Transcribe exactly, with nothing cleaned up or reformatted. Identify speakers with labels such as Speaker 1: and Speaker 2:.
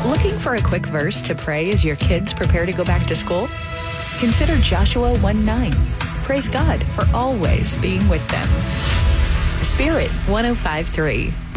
Speaker 1: Looking for a quick verse to pray as your kids prepare to go back to school? Consider Joshua one nine. Praise God for always being with them. Spirit one oh five point three.